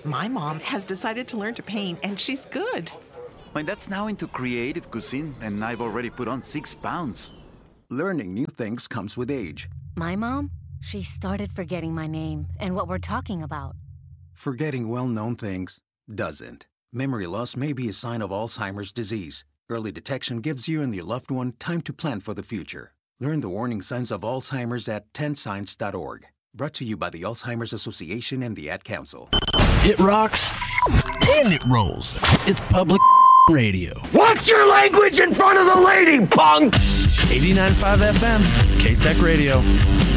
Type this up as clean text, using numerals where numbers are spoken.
My mom has decided to learn to paint, and she's good. My dad's now into creative cuisine, and I've already put on 6 pounds. Learning new things comes with age. My mom, she started forgetting my name and what we're talking about. Forgetting well-known things doesn't. Memory loss may be a sign of Alzheimer's disease. Early detection gives you and your loved one time to plan for the future. Learn the warning signs of Alzheimer's at 10signs.org. Brought to you by the Alzheimer's Association and the Ad Council. It rocks and it rolls. It's public radio. Watch your language in front of the lady, punk! 89.5 FM, K-Tech Radio.